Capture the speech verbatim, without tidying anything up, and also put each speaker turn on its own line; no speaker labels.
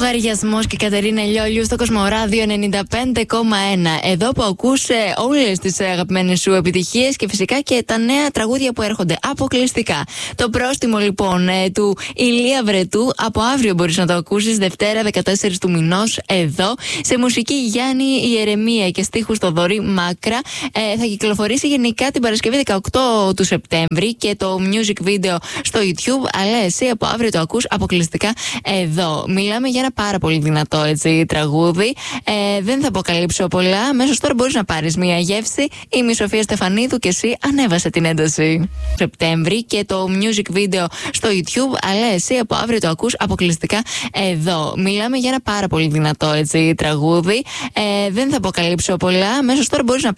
Λογαριασμός και Κατερίνα Λιόλιου στο Κοσμοράδιο ενενήντα πέντε κόμμα ένα. Εδώ που ακούς όλες τις αγαπημένες σου επιτυχίες και φυσικά και τα νέα τραγούδια που έρχονται αποκλειστικά. Το πρόστιμο λοιπόν του Ηλία Βρετού από αύριο μπορείς να το ακούσεις, Δευτέρα δεκατέσσερις του μηνός, εδώ. Σε μουσική Γιάννη Ιερεμία και στίχους Θοδωρή Μάκρα. Ε, θα κυκλοφορήσει γενικά την Παρασκευή δεκαοκτώ του Σεπτέμβρη και το music video στο YouTube. Αλλά εσύ από αύριο το ακούς αποκλειστικά εδώ. Μιλάμε για ένα πάρα πολύ δυνατό έτσι, τραγούδι. Ε, δεν θα αποκαλύψω πολλά. Μέσω τώρα μπορείς να πάρεις μια γεύση. Είμαι η Σοφία Στεφανίδου και εσύ ανέβασε την ένταση. Σεπτέμβρη και το music video στο YouTube. Αλλά εσύ από αύριο το ακούς αποκλειστικά εδώ. Μιλάμε για ένα πάρα πολύ δυνατό έτσι, τραγούδι. Ε, δεν θα αποκαλύψω πολλά. Μέσω τώρα μπορείς να